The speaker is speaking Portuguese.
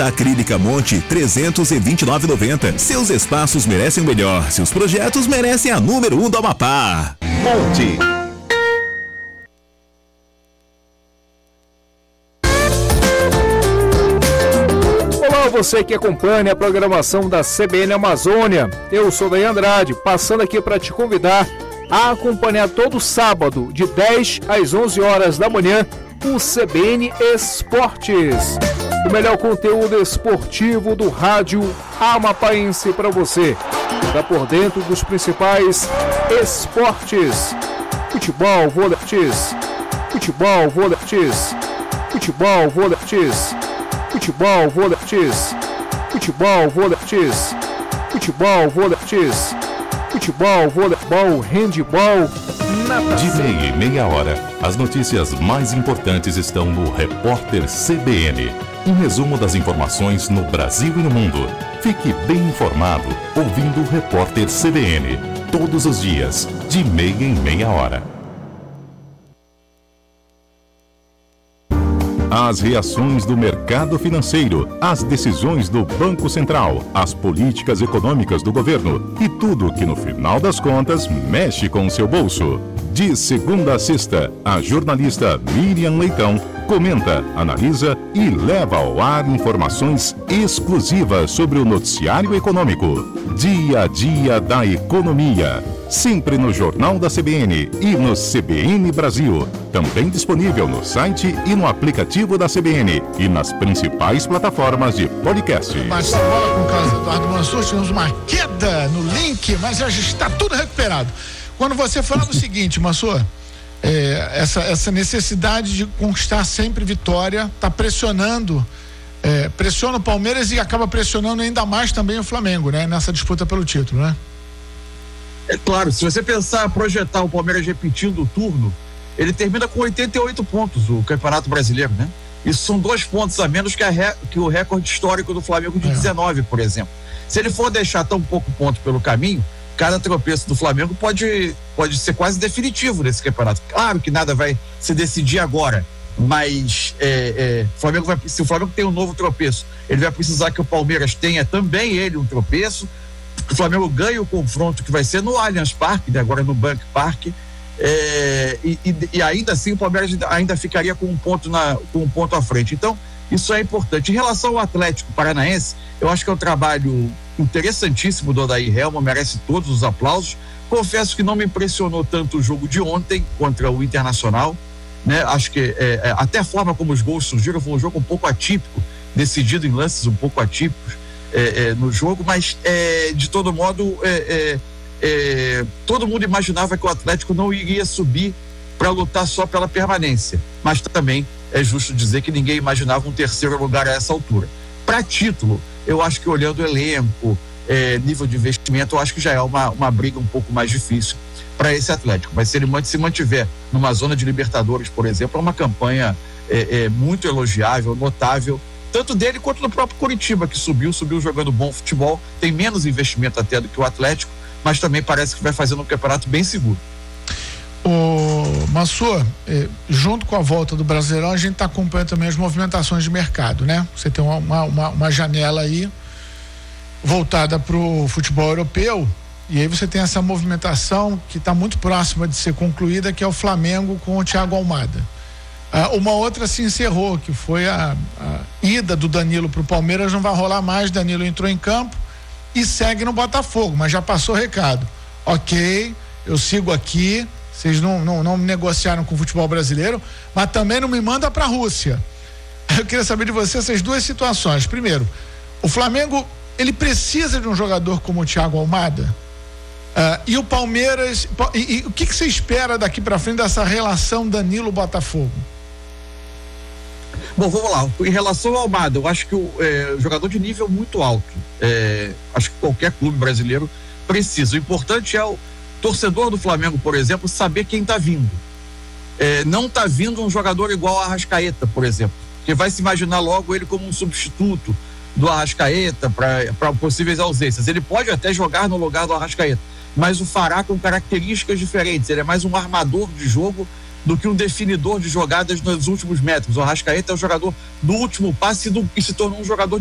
Porta acrílica Monte, R$ 329,90. Seus espaços merecem o melhor. Seus projetos merecem a número 1 do Amapá. Monte. Olá, você que acompanha a programação da CBN Amazônia. Eu sou Daí Andrade, passando aqui para te convidar a acompanhar todo sábado, de 10 às 11 horas da manhã, o CBN Esportes. O melhor conteúdo esportivo do rádio amapaense para você. Tá por dentro dos principais esportes. Futebol, vôlei, futebol, vôlei, futebol, vôlei, futebol, vôlei, futebol, vôlei, futebol, vôlei, futebol, voleibol, handebol, natação. De meia e meia hora, as notícias mais importantes estão no Repórter CBN. Um resumo das informações no Brasil e no mundo. Fique bem informado ouvindo o Repórter CBN. Todos os dias, de meia em meia hora. As reações do mercado financeiro, as decisões do Banco Central, as políticas econômicas do governo e tudo que no final das contas mexe com o seu bolso. De segunda a sexta, a jornalista Miriam Leitão comenta, analisa e leva ao ar informações exclusivas sobre o noticiário econômico. Dia a dia da economia. Sempre no Jornal da CBN e no CBN Brasil. Também disponível no site e no aplicativo da CBN e nas principais plataformas de podcast. Bate a bola com o Carlos Eduardo Mansur, tivemos uma queda no link, mas já está tudo recuperado. Quando você falava o seguinte, Mansur, essa necessidade de conquistar sempre vitória, está pressionando, pressiona o Palmeiras e acaba pressionando ainda mais também o Flamengo, né? Nessa disputa pelo título, né? É claro, se você pensar, projetar o Palmeiras repetindo o turno, ele termina com 88 pontos, o Campeonato Brasileiro, né? Isso são 2 pontos a menos que o recorde histórico do Flamengo de 19, por exemplo. Se ele for deixar tão pouco ponto pelo caminho, cada tropeço do Flamengo pode ser quase definitivo nesse campeonato. Claro que nada vai se decidir agora, mas se o Flamengo tem um novo tropeço, ele vai precisar que o Palmeiras tenha também ele um tropeço. O Flamengo ganha o confronto que vai ser no Allianz Parque, né, agora no Bank Park, e ainda assim o Palmeiras ainda ficaria com um ponto à frente. Então isso é importante. Em relação ao Atlético Paranaense, eu acho que é um trabalho interessantíssimo do Odair Hellmann, merece todos os aplausos. Confesso que não me impressionou tanto o jogo de ontem contra o Internacional, né? Acho que até a forma como os gols surgiram foi um jogo um pouco atípico, decidido em lances um pouco atípicos no jogo, mas de todo modo todo mundo imaginava que o Atlético não iria subir para lutar só pela permanência, mas também é justo dizer que ninguém imaginava um terceiro lugar a essa altura. Para título, eu acho que olhando o elenco, nível de investimento, eu acho que já é uma briga um pouco mais difícil para esse Atlético, mas se ele se mantiver numa zona de Libertadores, por exemplo, é uma campanha muito elogiável, notável, tanto dele quanto do próprio Coritiba, que subiu jogando bom futebol, tem menos investimento até do que o Atlético, mas também parece que vai fazendo um campeonato bem seguro. O Mansur, junto com a volta do Brasileirão, a gente está acompanhando também as movimentações de mercado, né? Você tem uma janela aí voltada para o futebol europeu, e aí você tem essa movimentação que está muito próxima de ser concluída, que é o Flamengo com o Thiago Almada. Uma outra se encerrou, que foi a ida do Danilo para o Palmeiras, não vai rolar mais. Danilo entrou em campo e segue no Botafogo, mas já passou recado. Ok, eu sigo aqui, vocês não negociaram com o futebol brasileiro, mas também não me manda para a Rússia. Eu queria saber de você essas duas situações. Primeiro, o Flamengo, ele precisa de um jogador como o Thiago Almada? E o Palmeiras, e o que você espera daqui para frente dessa relação Danilo-Botafogo? Bom, vamos lá. Em relação ao Almada, eu acho que o jogador de nível muito alto, acho que qualquer clube brasileiro precisa. O importante é o torcedor do Flamengo, por exemplo, saber quem está vindo. Não está vindo um jogador igual a Arrascaeta, por exemplo, que vai se imaginar logo ele como um substituto do Arrascaeta para possíveis ausências. Ele pode até jogar no lugar do Arrascaeta, mas o fará com características diferentes. Ele é mais um armador de jogo do que um definidor de jogadas nos últimos metros. O Arrascaeta é o jogador do último passe e se tornou um jogador